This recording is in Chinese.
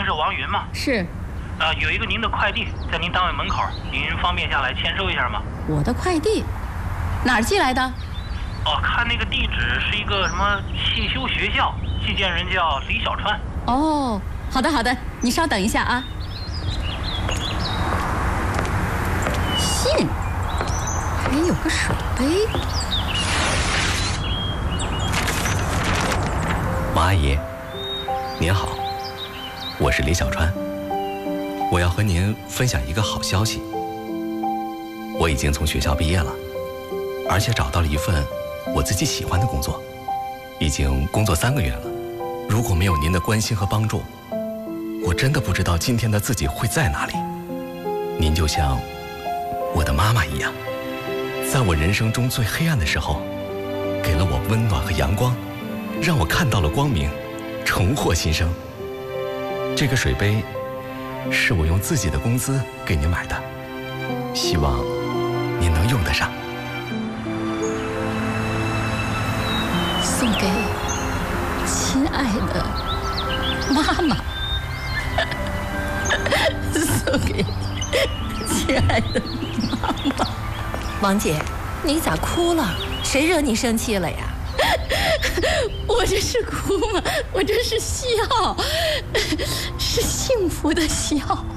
是王云吗？ 是。 有一个您的快递在您单位门口，您方便下来签收一下吗？ 我的快递？哪儿寄来的？ 看那个地址是一个什么汽修学校，寄件人叫李小川。 哦，好的好的，你稍等一下啊。信，还有个水杯。 王阿姨，您好，我是李小川，我要和您分享一个好消息。我已经从学校毕业了，而且找到了一份我自己喜欢的工作，已经工作3个月了。如果没有您的关心和帮助，我真的不知道今天的自己会在哪里。您就像我的妈妈一样，在我人生中最黑暗的时候，给了我温暖和阳光，让我看到了光明，重获新生。这个水杯是我用自己的工资给您买的，希望您能用得上。 送给亲爱的妈妈，送给亲爱的妈妈。 王姐，你咋哭了？谁惹你生气了呀？ 我这是哭吗？我这是笑，是幸福的笑。